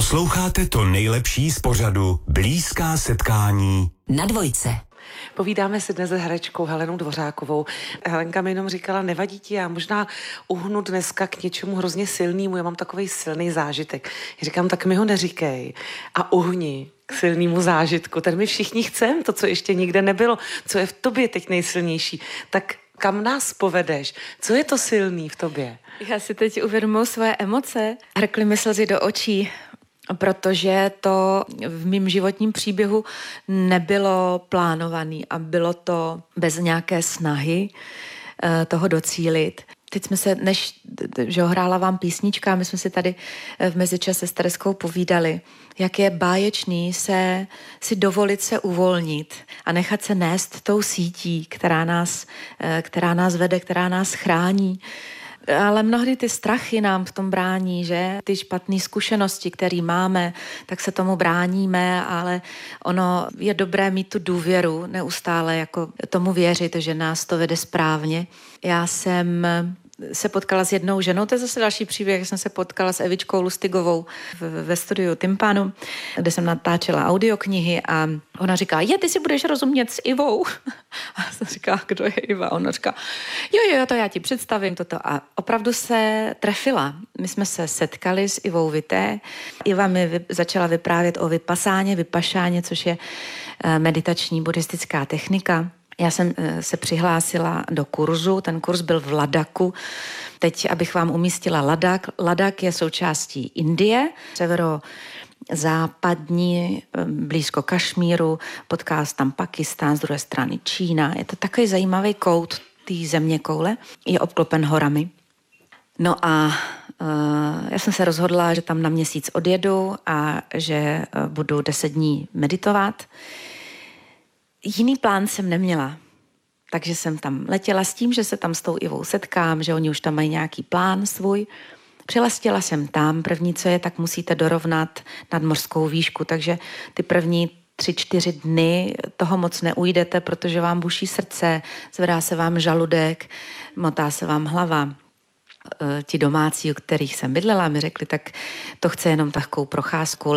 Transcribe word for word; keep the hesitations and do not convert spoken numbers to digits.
Posloucháte to nejlepší z pořadu Blízká setkání na Dvojce. Povídáme si dnes s herečkou Helenou Dvořákovou. Helenka mi jenom říkala, nevadí ti, já možná uhnu dneska k něčemu hrozně silnému, já mám takovej silný zážitek. Já říkám, tak mi ho neříkej a uhni k silnému zážitku. Ten my všichni chceme, to, co ještě nikde nebylo, co je v tobě teď nejsilnější. Tak kam nás povedeš? Co je to silný v tobě? Já si teď uvědomuji svoje emoce. Hrkly mi slzy do očí, protože to v mém životním příběhu nebylo plánované a bylo to bez nějaké snahy toho docílit. Teď jsme se, než že hrála vám písnička, my jsme si tady v mezičase s Tereskou povídali, jak je báječný se, si dovolit se uvolnit a nechat se nést tou sítí, která nás, která nás vede, která nás chrání. Ale mnohdy ty strachy nám v tom brání, že ty špatné zkušenosti, které máme, tak se tomu bráníme, ale ono je dobré mít tu důvěru, neustále jako tomu věřit, že nás to vede správně. Já jsem se potkala s jednou ženou, to je zase další příběh, jsem se potkala s Evičkou Lustigovou ve studiu Tympanu, kde jsem natáčela audioknihy a ona říká, je, ty si budeš rozumět s Ivou. A jsem říká, kdo je Iva? Ona říká, jo, jo, to já ti představím toto. A opravdu se trefila. My jsme se setkali s Ivou Vité. Iva mi vy, začala vyprávět o vypasáně, vypašáně, což je meditační buddhistická technika. Já jsem se přihlásila do kurzu, ten kurz byl v Ladaku. Teď, abych vám umístila Ladak. Ladak je součástí Indie, severozápadní, blízko Kašmíru, potká se tam Pakistán, z druhé strany Čína. Je to takový zajímavý kout té zeměkoule, je obklopen horami. No a uh, já jsem se rozhodla, že tam na měsíc odjedu a že uh, budu deset dní meditovat. Jiný plán jsem neměla, takže jsem tam letěla s tím, že se tam s tou Ivou setkám, že oni už tam mají nějaký plán svůj. Přiletěla jsem tam, první, co je, tak musíte dorovnat nadmořskou výšku, takže ty první tři, čtyři dny toho moc neujdete, protože vám buší srdce, zvedá se vám žaludek, motá se vám hlava. Ti domácí, u kterých jsem bydlela, mi řekli, tak to chce jenom takovou procházku.